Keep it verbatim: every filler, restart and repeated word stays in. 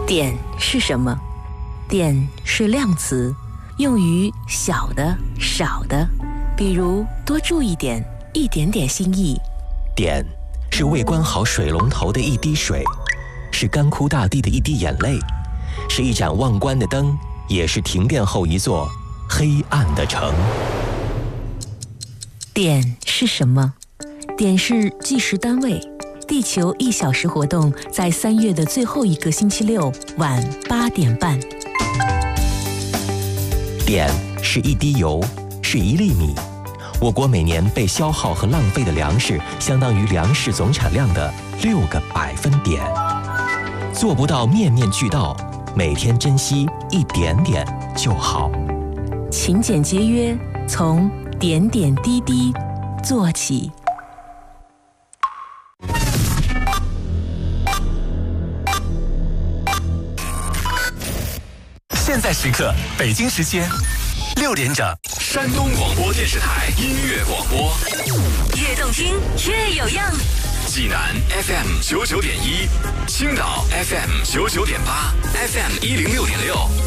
点是什么？点是量词，用于小的、少的，比如多注意点、一点点心意。 点是未关好水龙头的一滴水，是干枯大地的一滴眼泪，是一盏忘关的灯，也是停电后一座黑暗的城。 点是什么？点是计时单位。地球一小时活动在三月的最后一个星期六晚八点半。 点是一滴油，是一粒米。我国每年被消耗和浪费的粮食，相当于粮食总产量的六个百分点。做不到面面俱到，每天珍惜一点点就好。 勤俭节约，从点点滴滴做起。 现在时刻，北京时间六点整，山东广播电视台音乐广播， 越动听越有样。 济南 F M 九九点一，青岛 F M 九九点八，F M 一零六点六。